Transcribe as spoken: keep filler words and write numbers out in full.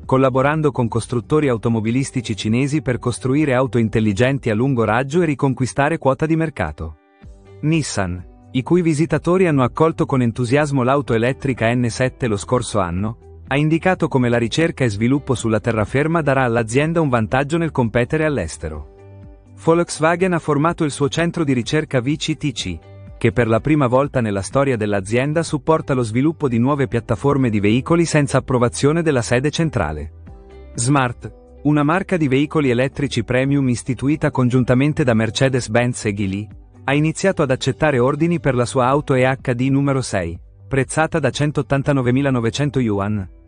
collaborando con costruttori automobilistici cinesi per costruire auto intelligenti a lungo raggio e riconquistare quota di mercato. Nissan, i cui visitatori hanno accolto con entusiasmo l'auto elettrica N sette lo scorso anno, ha indicato come la ricerca e sviluppo sulla terraferma darà all'azienda un vantaggio nel competere all'estero. Volkswagen ha formato il suo centro di ricerca V C T C, che per la prima volta nella storia dell'azienda supporta lo sviluppo di nuove piattaforme di veicoli senza approvazione della sede centrale. Smart, una marca di veicoli elettrici premium istituita congiuntamente da Mercedes-Benz e Geely, ha iniziato ad accettare ordini per la sua auto E H D numero sei, prezzata da centottantanovemilanovecento yuan,